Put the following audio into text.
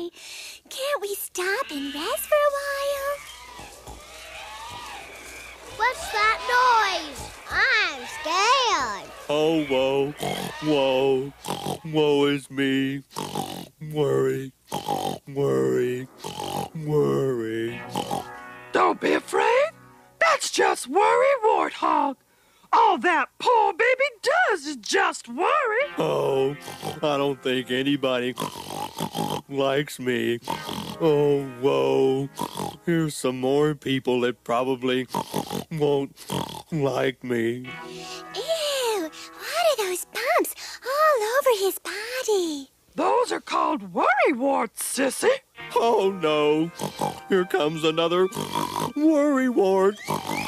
Hi. Can't we stop and rest for a while? What's that noise? I'm scared. Oh, whoa, woe is me. Worry. Don't be afraid. That's just worry, Warthog. All that poor baby does is just worry. Oh, I don't think anybody likes me. Oh, whoa. Here's some more people that probably won't like me. Ew, what are those bumps all over his body? Those are called worry warts, sissy. Oh, no. Here comes another worry wart.